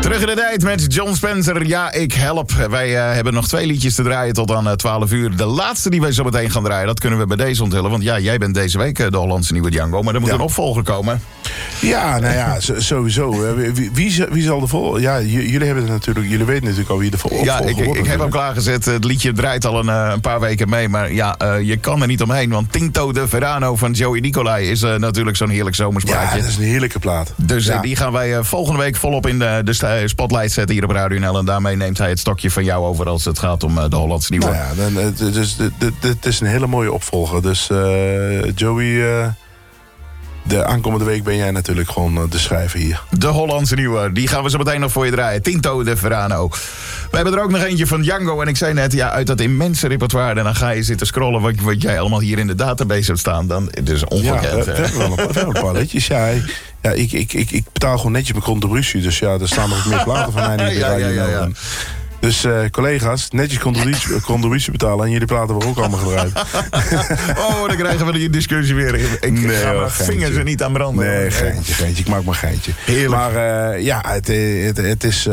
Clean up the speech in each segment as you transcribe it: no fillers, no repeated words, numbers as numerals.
Terug in de tijd met John Spencer. Ja, ik help. Wij hebben nog 2 liedjes te draaien tot aan 12 uur. De laatste die wij zo meteen gaan draaien, dat kunnen we bij deze onthullen. Want ja, jij bent deze week de Hollandse nieuwe Django. Maar er moet een opvolger komen. Ja, nou ja, sowieso. Wie zal de volgende... Ja, jullie weten natuurlijk al wie de volgende wordt. Ja, ik heb hem klaargezet. Het liedje draait al een paar weken mee. Maar ja, je kan er niet omheen. Want Tinto de Verano van Joey Nicolai is natuurlijk zo'n heerlijk zomersplaatje. Ja, dat is een heerlijke plaat. Dus die gaan wij volgende week volop in de spotlight zetten hier op Radio NL. En daarmee neemt hij het stokje van jou over als het gaat om de Hollandse nieuwe. Nou ja, dus het is een hele mooie opvolger. Dus Joey... De aankomende week ben jij natuurlijk gewoon de schrijver hier. De Hollandse nieuwe, die gaan we zo meteen nog voor je draaien. Tinto de Verano. We hebben er ook nog eentje van Django. En ik zei net, ja, uit dat immense repertoire. En dan ga je zitten scrollen wat jij allemaal hier in de database hebt staan. Dan, het is ongekend. Ja, we hebben een paar liedjes. Ja, ik betaal gewoon netjes mijn contributie. Dus ja, er staan nog meer platen van mij. Ja. Dus collega's, netjes contributie betalen en jullie platen worden ook allemaal gedraaid. Oh, dan krijgen we die discussie weer. Ik ga mijn vingers er niet aan branden. Nee, geintje. Ik maak maar geintje. Heerlijk. Maar het is...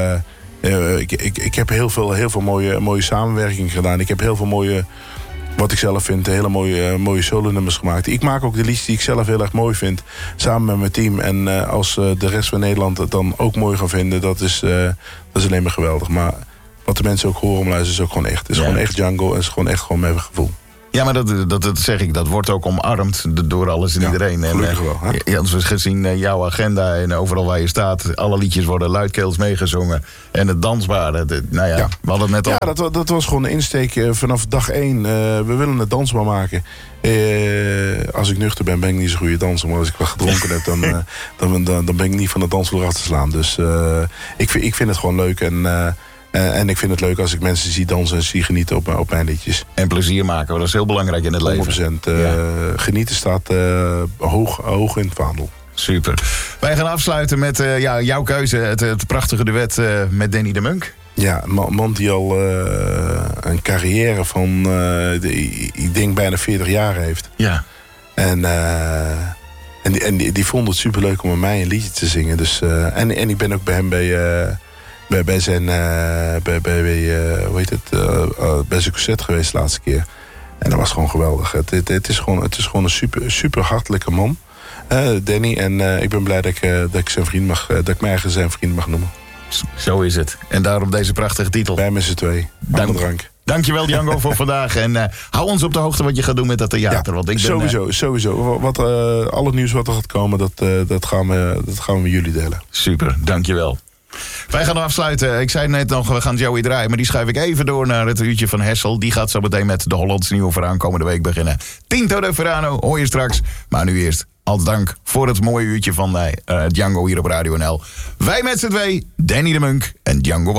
ik heb heel veel mooie samenwerking gedaan. Ik heb heel veel mooie... Wat ik zelf vind, hele mooie solo-nummers gemaakt. Ik maak ook de liedjes die ik zelf heel erg mooi vind. Samen met mijn team. En als de rest van Nederland het dan ook mooi gaan vinden... Dat is alleen maar geweldig. Maar wat de mensen ook horen om luisteren is ook gewoon echt. Het is gewoon echt Django. En het is gewoon echt gewoon met gevoel. Ja, maar dat zeg ik. Dat wordt ook omarmd door alles en iedereen. Gelukkig wel. Gezien jouw agenda en overal waar je staat... alle liedjes worden luidkeels meegezongen. En het dansbare. We hadden het net al... Ja, dat was gewoon de insteek vanaf dag 1. We willen het dansbaar maken. Als ik nuchter ben ik niet zo'n goede danser. Maar als ik wat gedronken heb, dan ben ik niet van de dansvloer af te slaan. Dus ik vind het gewoon leuk. En ik vind het leuk als ik mensen zie dansen en zie genieten op mijn liedjes. En plezier maken, dat is heel belangrijk in het leven. 100%. Genieten staat hoog in het vaandel. Super. Wij gaan afsluiten met jouw keuze. Het prachtige duet met Danny de Munk. Ja, een man die al een carrière van, ik denk bijna 40 jaar heeft. Ja. En die vond het superleuk om met mij een liedje te zingen. Dus, en ik ben ook bij hem bij zijn concert geweest de laatste keer. En dat was gewoon geweldig. Het is gewoon een super hartelijke man. Danny. En ik ben blij dat ik zijn vriend dat ik mij eigen zijn vriend mag noemen. Zo is het. En daarom deze prachtige titel. Wij met z'n twee. Drank. Dankjewel Django voor vandaag. En hou ons op de hoogte wat je gaat doen met dat theater. Ja, want ik ben, sowieso. Al het nieuws wat er gaat komen, dat gaan we met jullie delen. Super, dankjewel. Wij gaan afsluiten. Ik zei net nog, we gaan Joey draaien. Maar die schuif ik even door naar het uurtje van Hessel. Die gaat zo meteen met de Hollandse nieuwe voor aankomende week beginnen. Tinto de Verano, hoor je straks. Maar nu eerst, als dank voor het mooie uurtje van Django hier op Radio NL. Wij met z'n twee, Danny de Munk en Django.